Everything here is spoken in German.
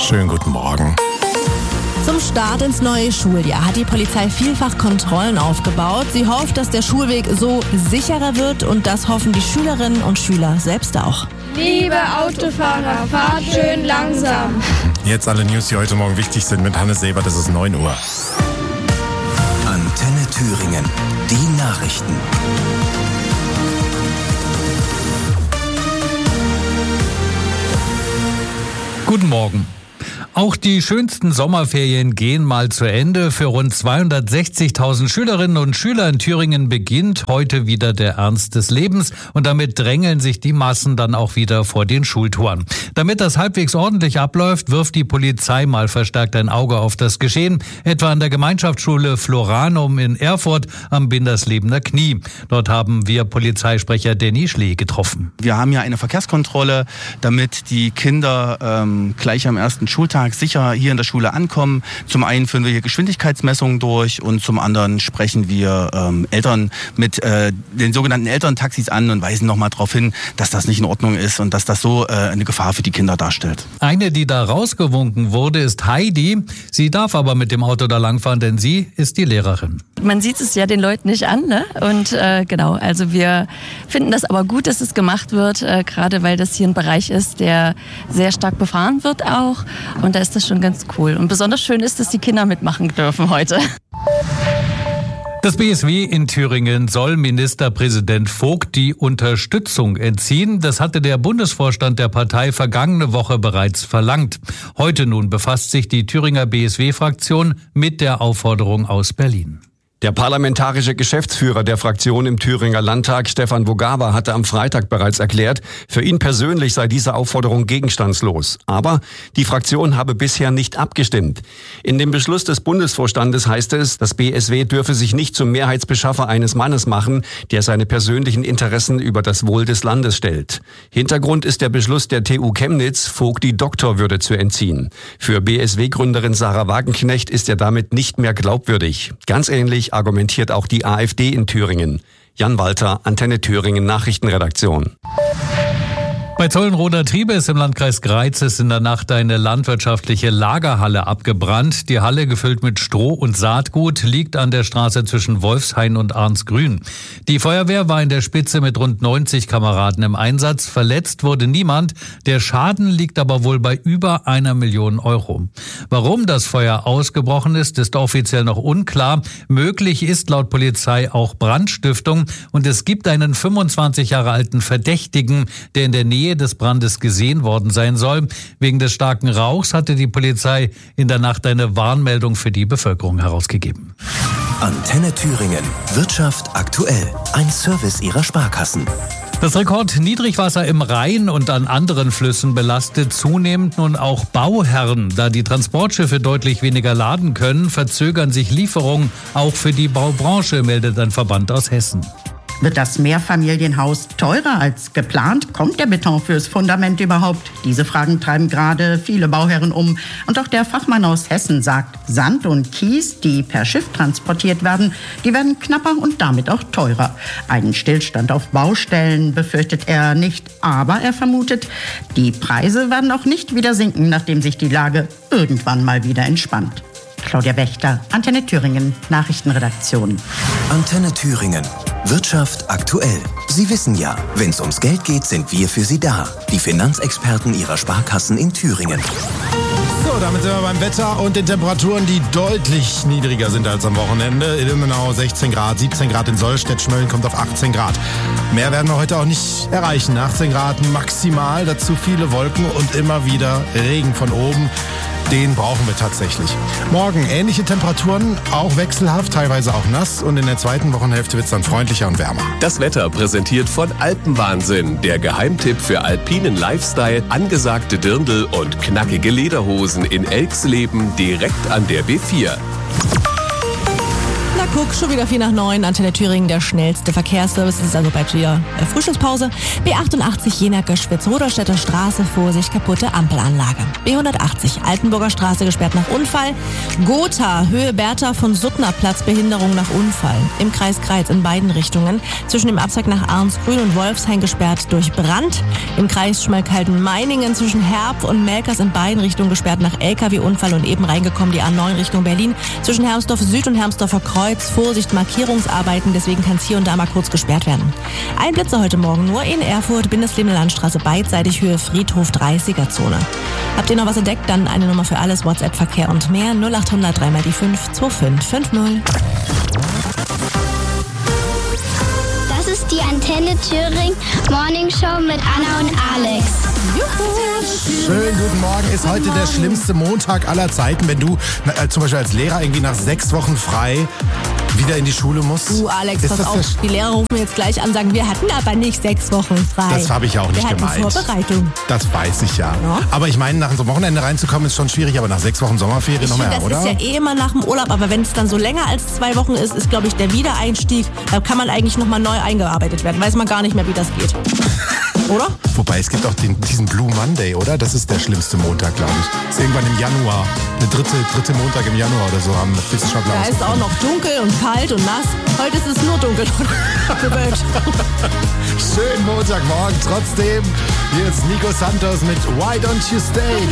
Schönen guten Morgen. Zum Start ins neue Schuljahr hat die Polizei vielfach Kontrollen aufgebaut. Sie hofft, dass der Schulweg so sicherer wird und das hoffen die Schülerinnen und Schüler selbst auch. Liebe Autofahrer, fahrt schön langsam. Jetzt alle News, die heute Morgen wichtig sind mit Hannes Sebert, es ist 9 Uhr. Antenne Thüringen, die Nachrichten. Guten Morgen. Auch die schönsten Sommerferien gehen mal zu Ende. Für rund 260.000 Schülerinnen und Schüler in Thüringen beginnt heute wieder der Ernst des Lebens und damit drängeln sich die Massen dann auch wieder vor den Schultoren. Damit das halbwegs ordentlich abläuft, wirft die Polizei mal verstärkt ein Auge auf das Geschehen, etwa an der Gemeinschaftsschule Floranum in Erfurt am Binderslebener Knie. Dort haben wir Polizeisprecher Danny Schlee getroffen. Wir haben ja eine Verkehrskontrolle, damit die Kinder gleich am ersten Schultag sicher hier in der Schule ankommen. Zum einen führen wir hier Geschwindigkeitsmessungen durch und zum anderen sprechen wir Eltern mit den sogenannten Elterntaxis an und weisen nochmal darauf hin, dass das nicht in Ordnung ist und dass das so eine Gefahr für die Kinder darstellt. Eine, die da rausgewunken wurde, ist Heidi. Sie darf aber mit dem Auto da langfahren, denn sie ist die Lehrerin. Man sieht es ja den Leuten nicht an, ne? Und genau, also wir finden das aber gut, dass es gemacht wird, gerade weil das hier ein Bereich ist, der sehr stark befahren wird auch. Und da ist das schon ganz cool. Und besonders schön ist, dass die Kinder mitmachen dürfen heute. Das BSW in Thüringen soll Ministerpräsident Vogt die Unterstützung entziehen. Das hatte der Bundesvorstand der Partei vergangene Woche bereits verlangt. Heute nun befasst sich die Thüringer BSW-Fraktion mit der Aufforderung aus Berlin. Der parlamentarische Geschäftsführer der Fraktion im Thüringer Landtag, Stefan Wogawa, hatte am Freitag bereits erklärt, für ihn persönlich sei diese Aufforderung gegenstandslos. Aber die Fraktion habe bisher nicht abgestimmt. In dem Beschluss des Bundesvorstandes heißt es, das BSW dürfe sich nicht zum Mehrheitsbeschaffer eines Mannes machen, der seine persönlichen Interessen über das Wohl des Landes stellt. Hintergrund ist der Beschluss der TU Chemnitz, Vogt die Doktorwürde zu entziehen. Für BSW-Gründerin Sarah Wagenknecht ist er damit nicht mehr glaubwürdig. Ganz ähnlich argumentiert auch die AfD in Thüringen. Jan Walter, Antenne Thüringen Nachrichtenredaktion. Bei Zollenroder Triebes im Landkreis Greiz ist in der Nacht eine landwirtschaftliche Lagerhalle abgebrannt. Die Halle, gefüllt mit Stroh und Saatgut, liegt an der Straße zwischen Wolfshain und Arnsgrün. Die Feuerwehr war in der Spitze mit rund 90 Kameraden im Einsatz. Verletzt wurde niemand. Der Schaden liegt aber wohl bei über 1 Million Euro. Warum das Feuer ausgebrochen ist offiziell noch unklar. Möglich ist laut Polizei auch Brandstiftung und es gibt einen 25 Jahre alten Verdächtigen, der in der Nähe des Brandes gesehen worden sein soll. Wegen des starken Rauchs hatte die Polizei in der Nacht eine Warnmeldung für die Bevölkerung herausgegeben. Antenne Thüringen. Wirtschaft aktuell. Ein Service ihrer Sparkassen. Das Rekordniedrigwasser im Rhein und an anderen Flüssen belastet zunehmend nun auch Bauherren. Da die Transportschiffe deutlich weniger laden können, verzögern sich Lieferungen auch für die Baubranche, meldet ein Verband aus Hessen. Wird das Mehrfamilienhaus teurer als geplant? Kommt der Beton fürs Fundament überhaupt? Diese Fragen treiben gerade viele Bauherren um. Und auch der Fachmann aus Hessen sagt, Sand und Kies, die per Schiff transportiert werden, die werden knapper und damit auch teurer. Einen Stillstand auf Baustellen befürchtet er nicht, aber er vermutet, die Preise werden auch nicht wieder sinken, nachdem sich die Lage irgendwann mal wieder entspannt. Claudia Wächter, Antenne Thüringen, Nachrichtenredaktion. Antenne Thüringen. Wirtschaft aktuell. Sie wissen ja, wenn es ums Geld geht, sind wir für Sie da. Die Finanzexperten Ihrer Sparkassen in Thüringen. So, damit sind wir beim Wetter und den Temperaturen, die deutlich niedriger sind als am Wochenende. In Ilmenau 16 Grad, 17 Grad in Sollstedt, Schmölln kommt auf 18 Grad. Mehr werden wir heute auch nicht erreichen. 18 Grad maximal, dazu viele Wolken und immer wieder Regen von oben. Den brauchen wir tatsächlich. Morgen ähnliche Temperaturen, auch wechselhaft, teilweise auch nass. Und in der zweiten Wochenhälfte wird es dann freundlicher und wärmer. Das Wetter präsentiert von Alpenwahnsinn. Der Geheimtipp für alpinen Lifestyle, angesagte Dirndl und knackige Lederhosen in Elxleben direkt an der B4. Na Guck, schon wieder 8:45, Antenne Thüringen, der schnellste Verkehrsservice. Es ist also bald wieder Frühstückspause. B88 Jena-Göschwitz, Rudolstädter Straße, Vorsicht, kaputte Ampelanlage. B180 Altenburger Straße gesperrt nach Unfall. Gotha, Höhe Bertha von Suttner Platz, Behinderung nach Unfall. Im Kreis Greiz in beiden Richtungen. Zwischen dem Abzweig nach Arnsgrün und Wolfshain gesperrt durch Brand. Im Kreis Schmalkalden-Meiningen zwischen Herb und Melkers in beiden Richtungen gesperrt nach LKW-Unfall und eben reingekommen die A9 Richtung Berlin. Zwischen Hermsdorf Süd und Hermsdorfer Kreuz. Vorsicht, Markierungsarbeiten, deswegen kann es hier und da mal kurz gesperrt werden. Ein Blitzer heute Morgen nur in Erfurt, Bindeslebene Landstraße beidseitig, Höhe Friedhof 30er-Zone. Habt ihr noch was entdeckt? Dann eine Nummer für alles, WhatsApp, Verkehr und mehr, 0800 3 mal die 5 2550. Das ist die Antenne Thüringen Morning Show mit Anna und Alex. Schönen guten Morgen. Ist heute der schlimmste Montag aller Zeiten, wenn du zum Beispiel als Lehrer irgendwie nach 6 Wochen frei wieder in die Schule musst? Alex, pass auf. Die Lehrer rufen jetzt gleich an und sagen, wir hatten aber nicht 6 Wochen frei. Das habe ich ja auch nicht gemeint. Wir hatten Vorbereitung. Das weiß ich ja. Aber ich meine, nach so einem Wochenende reinzukommen ist schon schwierig, aber nach 6 Wochen Sommerferien noch mehr, oder? Das ist ja immer nach dem Urlaub, aber wenn es dann so länger als 2 Wochen ist, glaube ich, der Wiedereinstieg, da kann man eigentlich nochmal neu eingearbeitet werden. Weiß man gar nicht mehr, wie das geht. Oder? Wobei, es gibt auch diesen Blue Monday, oder? Das ist der schlimmste Montag, glaube ich. Das ist irgendwann im Januar. Der dritte Montag im Januar oder so haben Wissenschaftler Da ist auch noch dunkel und kalt und nass. Heute ist es nur dunkel und bewölkt. Schönen Montagmorgen trotzdem. Hier ist Nico Santos mit Why Don't You Stay?